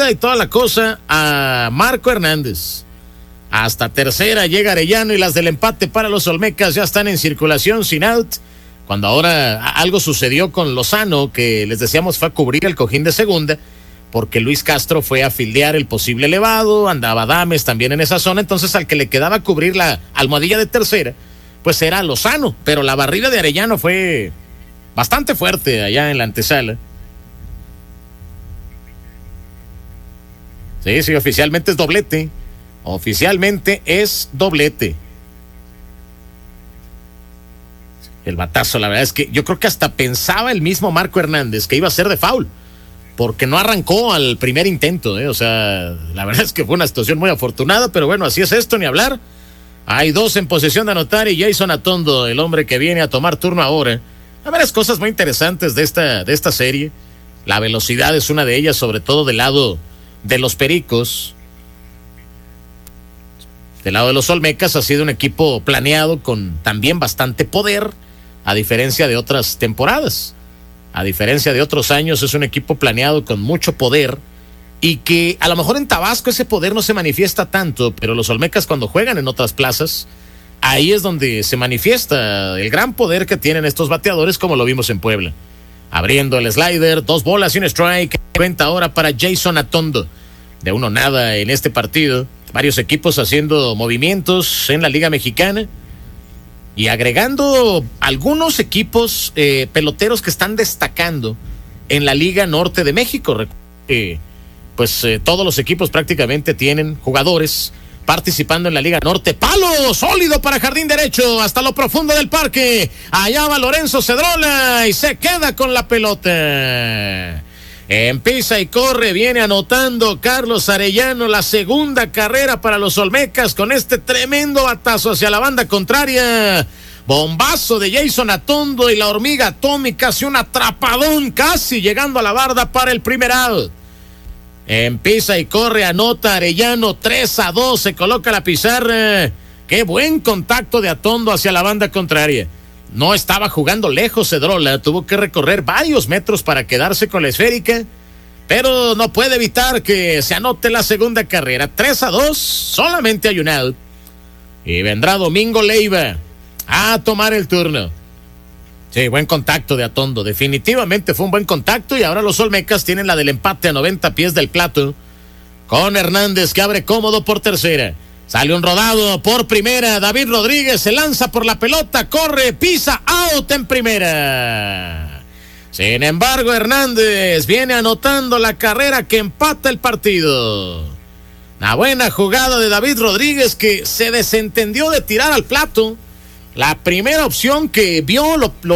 y toda la cosa a Marco Hernández. Hasta tercera llega Arellano y las del empate para los Olmecas ya están en circulación sin out. Cuando ahora algo sucedió con Lozano, que les decíamos fue a cubrir el cojín de segunda, porque Luis Castro fue a fildear el posible elevado, andaba Dames también en esa zona, entonces al que le quedaba cubrir la almohadilla de tercera, pues era Lozano, pero la barrida de Arellano fue bastante fuerte allá en la antesala. Sí, oficialmente es doblete. Oficialmente es doblete. El batazo, la verdad es que yo creo que hasta pensaba el mismo Marco Hernández que iba a ser de foul, porque no arrancó al primer intento, O sea, la verdad es que fue una situación muy afortunada, pero bueno, así es esto, ni hablar. Hay dos en posesión de anotar y Jason Atondo, el hombre que viene a tomar turno ahora. Hay varias cosas muy interesantes de esta serie. La velocidad es una de ellas, sobre todo del lado de los Pericos. Del lado de los Olmecas ha sido un equipo planeado con también bastante poder, a diferencia de otras temporadas. A diferencia de otros años, es un equipo planeado con mucho poder y que a lo mejor en Tabasco ese poder no se manifiesta tanto, pero los Olmecas cuando juegan en otras plazas, ahí es donde se manifiesta el gran poder que tienen estos bateadores, como lo vimos en Puebla. Abriendo el slider, 2 bolas y un strike, cuenta ahora para Jason Atondo. De 1-0 en este partido. Varios equipos haciendo movimientos en la Liga Mexicana y agregando algunos equipos peloteros que están destacando en la Liga Norte de México. Todos los equipos prácticamente tienen jugadores participando en la Liga Norte. Palo sólido para jardín derecho hasta lo profundo del parque. Allá va Lorenzo Cedrola y se queda con la pelota. Empieza y corre, viene anotando Carlos Arellano, la segunda carrera para los Olmecas con este tremendo batazo hacia la banda contraria. Bombazo de Jason Atondo y la hormiga atómica hace un atrapadón casi llegando a la barda para el primer out. Empieza y corre, anota Arellano, 3-2, se coloca la pizarra. Qué buen contacto de Atondo hacia la banda contraria. No estaba jugando lejos Cedrola, tuvo que recorrer varios metros para quedarse con la esférica, pero no puede evitar que se anote la segunda carrera. 3-2, solamente hay un out. Y vendrá Domingo Leiva a tomar el turno. Sí, buen contacto de Atondo, definitivamente fue un buen contacto y ahora los Olmecas tienen la del empate a 90 pies del plato, con Hernández que abre cómodo por tercera. Sale un rodado por primera, David Rodríguez se lanza por la pelota, corre, pisa, out en primera. Sin embargo, Hernández viene anotando la carrera que empata el partido. Una buena jugada de David Rodríguez que se desentendió de tirar al plato. La primera opción que vio,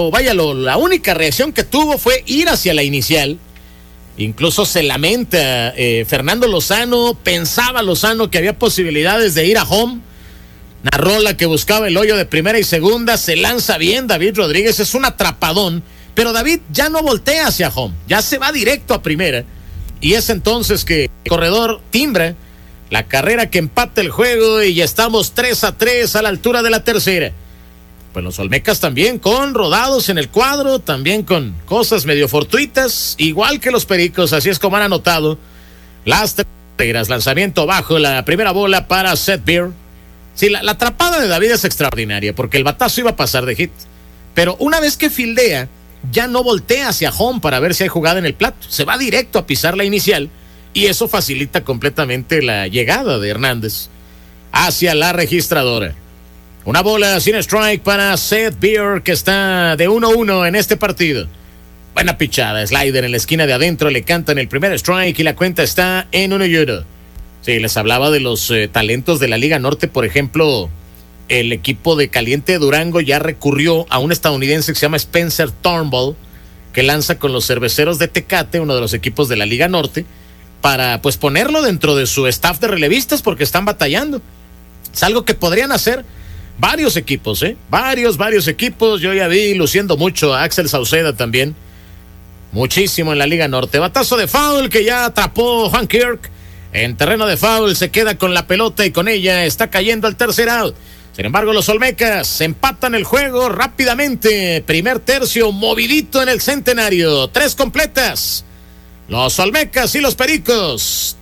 la única reacción que tuvo fue ir hacia la inicial. Incluso se lamenta Fernando Lozano, pensaba Lozano que había posibilidades de ir a home. Una rola que buscaba el hoyo de primera y segunda, se lanza bien David Rodríguez, es un atrapadón, pero David ya no voltea hacia home, ya se va directo a primera. Y es entonces que el corredor timbra la carrera que empata el juego y ya estamos 3-3 a la altura de la tercera. Pues los Olmecas también con rodados en el cuadro, también con cosas medio fortuitas, igual que los Pericos, así es como han anotado las terceras. Lanzamiento bajo, la primera bola para Seth Beer. Sí, la atrapada de David es extraordinaria, porque el batazo iba a pasar de hit, pero una vez que fildea, ya no voltea hacia home para ver si hay jugada en el plato, se va directo a pisar la inicial, y eso facilita completamente la llegada de Hernández hacia la registradora. Una bola sin strike para Seth Beer, que está de 1-1 en este partido. Buena pichada, slider en la esquina de adentro, le cantan el primer strike y la cuenta está en 1-1. Sí, les hablaba de los talentos de la Liga Norte, por ejemplo, el equipo de Caliente de Durango ya recurrió a un estadounidense que se llama Spencer Turnbull, que lanza con los Cerveceros de Tecate, uno de los equipos de la Liga Norte, para pues ponerlo dentro de su staff de relevistas porque están batallando. Es algo que podrían hacer varios equipos, varios equipos. Yo ya vi luciendo mucho a Axel Sauceda también, muchísimo en la Liga Norte. Batazo de foul que ya atrapó Juan Kirk en terreno de foul, se queda con la pelota y con ella está cayendo el tercer out. Sin embargo, los Olmecas empatan el juego rápidamente. Primer tercio movidito en el Centenario, 3 completas. Los Olmecas y los Pericos